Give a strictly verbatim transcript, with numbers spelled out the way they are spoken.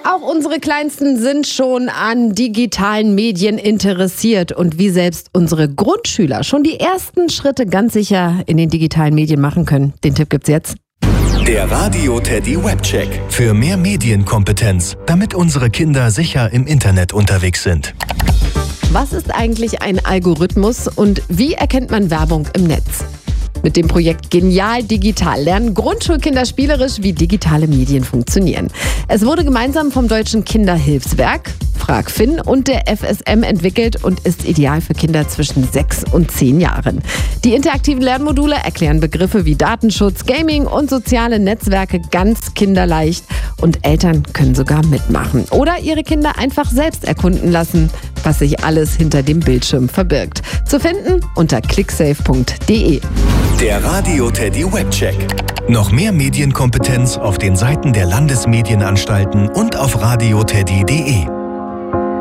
Auch unsere Kleinsten sind schon an digitalen Medien interessiert und wie selbst unsere Grundschüler schon die ersten Schritte ganz sicher in den digitalen Medien machen können. Den Tipp gibt's jetzt. Der Radio Teddy Webcheck. Für mehr Medienkompetenz, damit unsere Kinder sicher im Internet unterwegs sind. Was ist eigentlich ein Algorithmus und wie erkennt man Werbung im Netz? Mit dem Projekt Genial Digital lernen Grundschulkinder spielerisch, wie digitale Medien funktionieren. Es wurde gemeinsam vom Deutschen Kinderhilfswerk, FragFin und der F S M entwickelt und ist ideal für Kinder zwischen sechs und zehn Jahren. Die interaktiven Lernmodule erklären Begriffe wie Datenschutz, Gaming und soziale Netzwerke ganz kinderleicht und Eltern können sogar mitmachen oder ihre Kinder einfach selbst erkunden lassen, was sich alles hinter dem Bildschirm verbirgt. Zu finden unter clicksafe punkt de. Der Radio Teddy Webcheck. Noch mehr Medienkompetenz auf den Seiten der Landesmedienanstalten und auf radioteddy punkt de.